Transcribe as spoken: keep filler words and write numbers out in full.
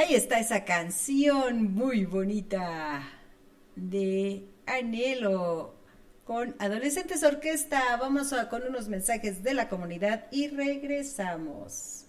Ahí está esa canción muy bonita de Anhelo con Adolescentes Orquesta. Vamos a, con unos mensajes de la comunidad y regresamos.